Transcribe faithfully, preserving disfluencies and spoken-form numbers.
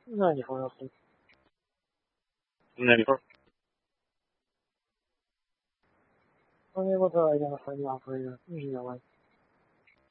No, nie ponadto. No, No nie, bo to ja na fajnie operator. Użyję.